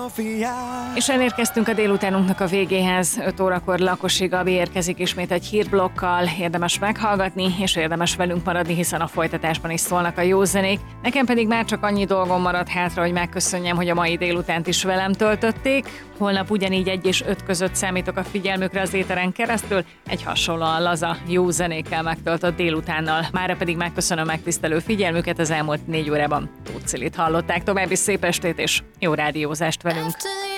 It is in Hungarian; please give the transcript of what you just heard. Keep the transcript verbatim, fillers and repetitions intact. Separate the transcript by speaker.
Speaker 1: És elérkeztünk a délutánunknak a végéhez. öt órakor Lakosi Gabi érkezik ismét egy hírblokkal. Érdemes meghallgatni, és érdemes velünk maradni, hiszen a folytatásban is szólnak a jó zenék. Nekem pedig már csak annyi dolgom maradt hátra, hogy megköszönjem, hogy a mai délutánt is velem töltötték. Holnap ugyanígy egy és öt között számítok a figyelmükre az éteren keresztül, egy hasonlóan laza, jó zenékkel megtöltött délutánnal. Mára pedig megköszönöm megtisztelő figyelmüket, az elmúlt négy órában Tóth Cilit hallották. További szép estét és jó rádiózást velünk!